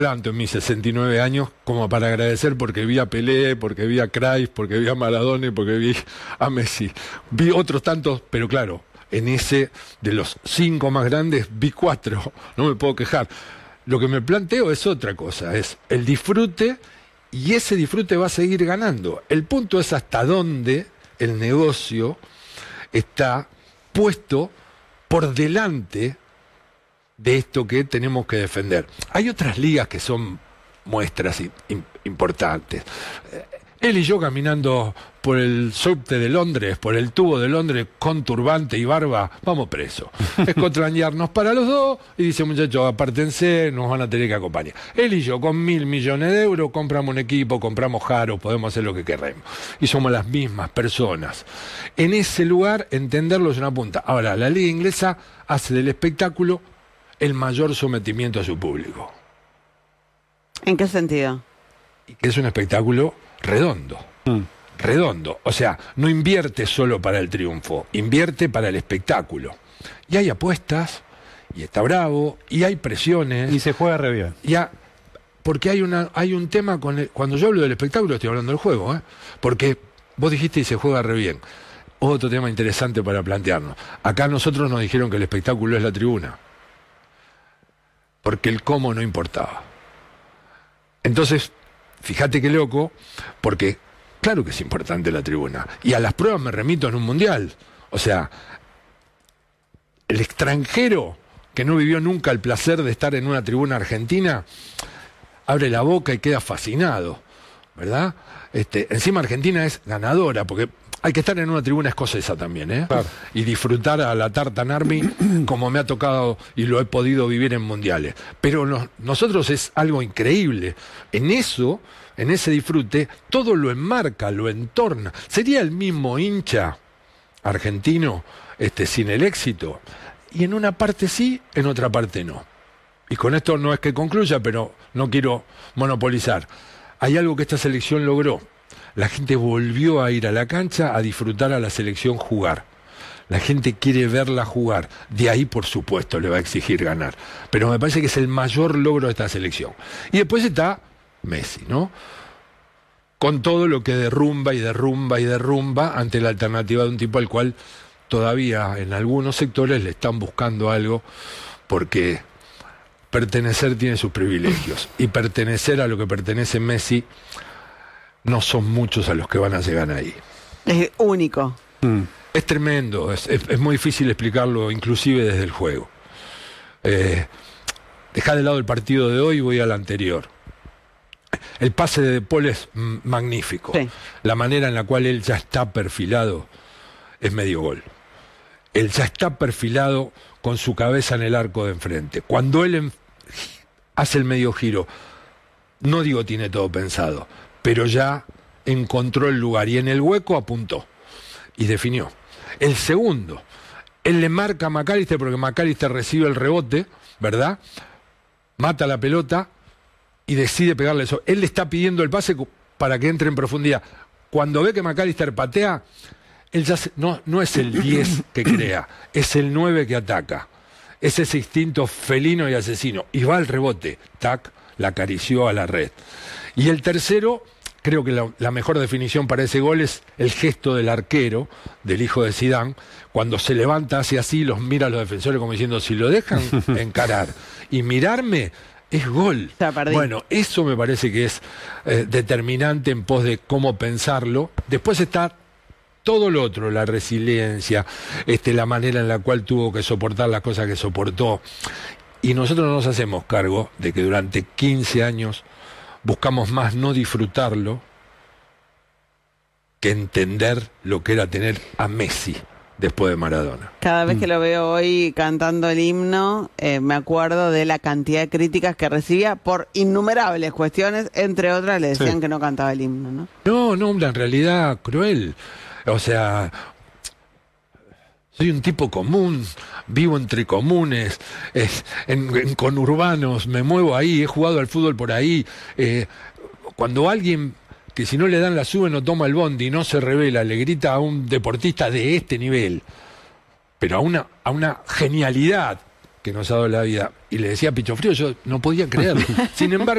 Tanto en mis 69 años como para agradecer porque vi a Pelé, porque vi a Cruyff, porque vi a Maradona y porque vi a Messi. Vi otros tantos, pero claro, en ese de los 5 más grandes vi 4, no me puedo quejar. Lo que me planteo es otra cosa, es el disfrute, y ese disfrute va a seguir ganando. El punto es hasta dónde el negocio está puesto por delante de esto que tenemos que defender. Hay otras ligas que son muestras importantes. Él y yo caminando por el subte de Londres, por el tubo de Londres, con turbante y barba, vamos presos. Es contrañarnos para los dos y dice, muchachos, apártense, nos van a tener que acompañar. Él y yo, con 1.000 millones de euros, compramos un equipo, compramos Jaro, podemos hacer lo que queremos. Y somos las mismas personas. En ese lugar, entenderlo es una punta. Ahora, la liga inglesa hace del espectáculo el mayor sometimiento a su público. ¿En qué sentido? Y que es un espectáculo redondo. Redondo. O sea, no invierte solo para el triunfo, invierte para el espectáculo. Y hay apuestas, y está bravo, y hay presiones. Y se juega re bien. Porque hay un tema con cuando yo hablo del espectáculo estoy hablando del juego, ¿eh? Porque vos dijiste y se juega re bien. Otro tema interesante para plantearnos. Acá nosotros nos dijeron que el espectáculo es la tribuna. Porque el cómo no importaba. Entonces, fíjate qué loco, porque claro que es importante la tribuna. Y a las pruebas me remito en un mundial. O sea, el extranjero que no vivió nunca el placer de estar en una tribuna argentina, abre la boca y queda fascinado, ¿verdad? Encima Argentina es ganadora, porque hay que estar en una tribuna escocesa también, ¿eh? Claro. Y disfrutar a la Tartan Army como me ha tocado y lo he podido vivir en mundiales. Pero nosotros es algo increíble. En ese disfrute, todo lo enmarca, lo entorna. ¿Sería el mismo hincha argentino sin el éxito? Y en una parte sí, en otra parte no. Y con esto no es que concluya, pero no quiero monopolizar. Hay algo que esta selección logró. La gente volvió a ir a la cancha a disfrutar a la selección jugar. La gente quiere verla jugar. De ahí, por supuesto, le va a exigir ganar. Pero me parece que es el mayor logro de esta selección. Y después está Messi, ¿no? Con todo lo que derrumba y derrumba y derrumba ante la alternativa de un tipo al cual todavía en algunos sectores le están buscando algo, porque pertenecer tiene sus privilegios. Y pertenecer a lo que pertenece Messi, no son muchos a los que van a llegar ahí. Es único. Es tremendo, es muy difícil explicarlo, inclusive desde el juego. Dejá de lado el partido de hoy y voy al anterior. El pase de De Paul es magnífico. Sí. La manera en la cual él ya está perfilado es medio gol. Él ya está perfilado con su cabeza en el arco de enfrente. Cuando él hace el medio giro, no digo tiene todo pensado, pero ya encontró el lugar y en el hueco apuntó y definió. El segundo, él le marca a McAllister porque McAllister recibe el rebote, ¿verdad? Mata la pelota y decide pegarle eso. Él le está pidiendo el pase para que entre en profundidad. Cuando ve que McAllister patea, él ya no es el 10 que crea, es el 9 que ataca. Es ese instinto felino y asesino. Y va al rebote, tac, la acarició a la red. Y el tercero, creo que la mejor definición para ese gol es el gesto del arquero, del hijo de Zidane, cuando se levanta hacia así, los mira a los defensores como diciendo, si lo dejan encarar y mirarme, es gol. Bueno, eso me parece que es determinante en pos de cómo pensarlo. Después está todo lo otro, la resiliencia, la manera en la cual tuvo que soportar las cosas que soportó. Y nosotros no nos hacemos cargo de que durante 15 años buscamos más no disfrutarlo que entender lo que era tener a Messi después de Maradona. Cada vez que lo veo hoy cantando el himno, me acuerdo de la cantidad de críticas que recibía por innumerables cuestiones, entre otras le decían que no cantaba el himno, ¿no? No, en realidad cruel. O sea, soy un tipo común, vivo entre comunes, en conurbanos, me muevo ahí, he jugado al fútbol por ahí. Cuando alguien que si no le dan la sube no toma el bondi, no se revela, le grita a un deportista de este nivel, pero a una genialidad que nos ha dado la vida. Y le decía Pecho Frío, yo no podía creerlo. Sin embargo,